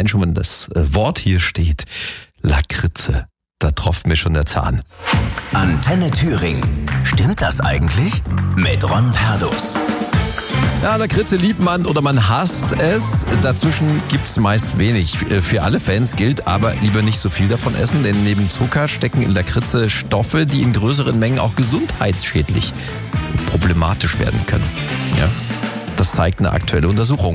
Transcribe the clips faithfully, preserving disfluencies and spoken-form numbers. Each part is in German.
allein schon, wenn das Wort hier steht, Lakritze, da tropft mir schon der Zahn. Antenne Thüringen. Stimmt das eigentlich? Mit Ron Perdus. Ja, Lakritze liebt man oder man hasst es. Dazwischen gibt's meist wenig. Für alle Fans gilt aber lieber nicht so viel davon essen, denn neben Zucker stecken in Lakritze Stoffe, die in größeren Mengen auch gesundheitsschädlich und problematisch werden können. Ja, das zeigt eine aktuelle Untersuchung.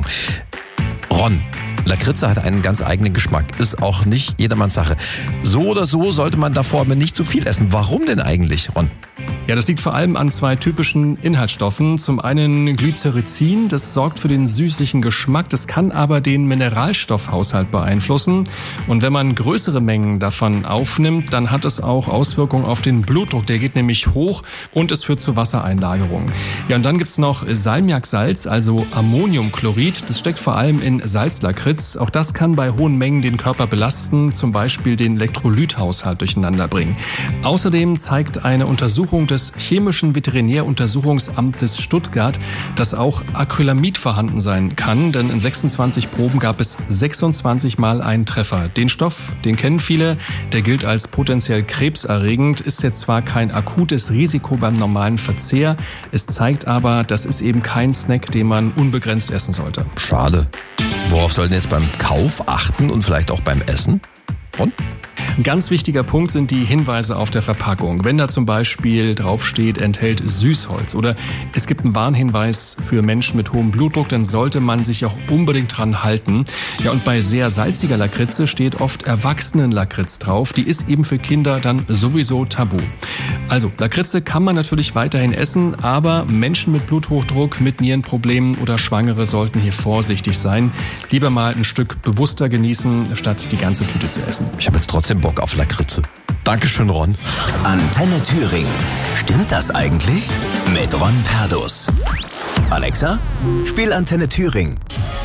Ron, Lakritze hat einen ganz eigenen Geschmack, ist auch nicht jedermanns Sache. So oder so sollte man davor aber nicht zu viel essen. Warum denn eigentlich, Ron? Ja, das liegt vor allem an zwei typischen Inhaltsstoffen. Zum einen Glycerizin, das sorgt für den süßlichen Geschmack, das kann aber den Mineralstoffhaushalt beeinflussen. Und wenn man größere Mengen davon aufnimmt, dann hat es auch Auswirkungen auf den Blutdruck. Der geht nämlich hoch und es führt zu Wassereinlagerungen. Ja, und dann gibt's noch Salmiaksalz, also Ammoniumchlorid. Das steckt vor allem in Salzlakritz. Auch das kann bei hohen Mengen den Körper belasten, zum Beispiel den Elektrolythaushalt durcheinander bringen. Außerdem zeigt eine Untersuchung des Chemischen Veterinäruntersuchungsamtes Stuttgart, dass auch Acrylamid vorhanden sein kann, denn in sechsundzwanzig Proben gab es sechsundzwanzig Mal einen Treffer. Den Stoff, den kennen viele, der gilt als potenziell krebserregend, ist jetzt zwar kein akutes Risiko beim normalen Verzehr, es zeigt aber, das ist eben kein Snack, den man unbegrenzt essen sollte. Schade. Worauf sollten jetzt beim Kauf achten und vielleicht auch beim Essen? Und? Ein ganz wichtiger Punkt sind die Hinweise auf der Verpackung. Wenn da zum Beispiel draufsteht, enthält Süßholz oder es gibt einen Warnhinweis für Menschen mit hohem Blutdruck, dann sollte man sich auch unbedingt dran halten. Ja, und bei sehr salziger Lakritze steht oft Erwachsenenlakritz drauf. Die ist eben für Kinder dann sowieso tabu. Also, Lakritze kann man natürlich weiterhin essen, aber Menschen mit Bluthochdruck, mit Nierenproblemen oder Schwangere sollten hier vorsichtig sein. Lieber mal ein Stück bewusster genießen, statt die ganze Tüte zu essen. Ich habe jetzt trotzdem Bock auf Lakritze. Dankeschön, Ron. Antenne Thüringen. Stimmt das eigentlich? Mit Ron Perdus. Alexa, spiel Antenne Thüringen.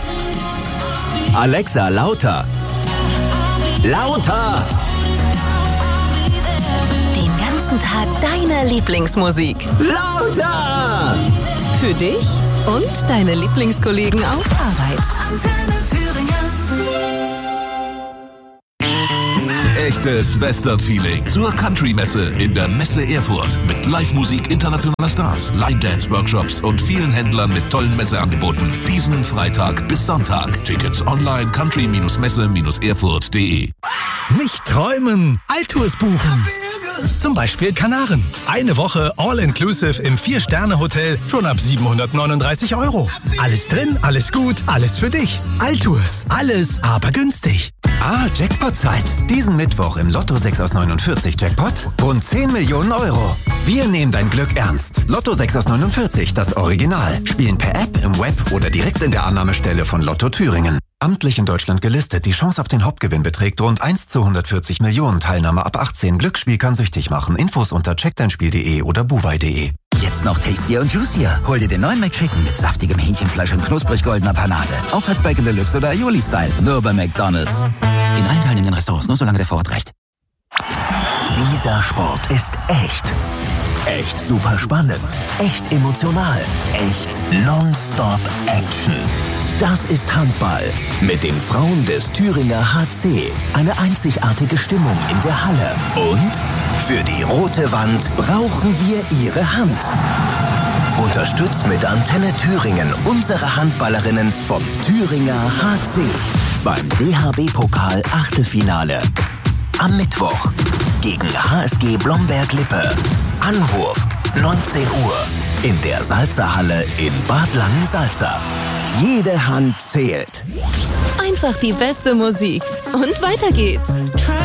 Alexa, lauter. Lauter! Den ganzen Tag deine Lieblingsmusik. Lauter! Für dich und deine Lieblingskollegen auf Arbeit. Antenne Thüringen. Echtes Western-Feeling zur Country-Messe in der Messe Erfurt mit Live-Musik internationaler Stars, Line-Dance-Workshops und vielen Händlern mit tollen Messeangeboten. Diesen Freitag bis Sonntag. Tickets online country messe erfurt punkt de. Nicht träumen, Altours buchen. Zum Beispiel Kanaren. Eine Woche All-Inclusive im Vier-Sterne-Hotel schon ab siebenhundertneununddreißig Euro. Alles drin, alles gut, alles für dich. Altours, alles aber günstig. Ah, Jackpot-Zeit. Diesen Mittwoch im Lotto sechs aus neunundvierzig Jackpot rund zehn Millionen Euro. Wir nehmen dein Glück ernst. Lotto sechs aus neunundvierzig, das Original. Spielen per App, im Web oder direkt in der Annahmestelle von Lotto Thüringen. Amtlich in Deutschland gelistet. Die Chance auf den Hauptgewinn beträgt rund eins zu hundertvierzig Millionen. Teilnahme ab achtzehn. Glücksspiel kann süchtig machen. Infos unter checkdeinspiel punkt de oder buwei punkt de. Jetzt noch tastier und juicier. Hol dir den neuen McChicken mit saftigem Hähnchenfleisch und knusprig goldener Panade. Auch als Bacon Deluxe oder Aioli-Style. Nur bei McDonald's. In allen teilnehmenden Restaurants, nur solange der Vorrat reicht. Dieser Sport ist echt. Echt super spannend. Echt emotional. Echt nonstop Action. Das ist Handball mit den Frauen des Thüringer H C. Eine einzigartige Stimmung in der Halle. Und für die rote Wand brauchen wir Ihre Hand. Unterstützt mit Antenne Thüringen unsere Handballerinnen vom Thüringer H C. Beim D H B-Pokal Achtelfinale. Am Mittwoch gegen H S G Blomberg-Lippe. Anwurf neunzehn Uhr in der Salzerhalle in Bad Langensalza. Jede Hand zählt. Einfach die beste Musik. Und weiter geht's.